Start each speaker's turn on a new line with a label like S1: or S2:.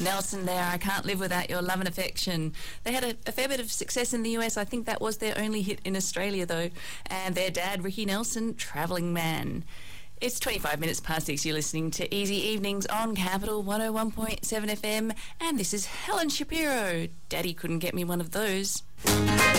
S1: Nelson there, I Can't Live Without Your Love and Affection. They had a fair bit of success in the US. I think that was their only hit in Australia, though. And their dad, Ricky Nelson, Travelling Man. It's 25 minutes past 6. You're listening to Easy Evenings on Capital 101.7 FM. And this is Helen Shapiro. Daddy couldn't get me one of those.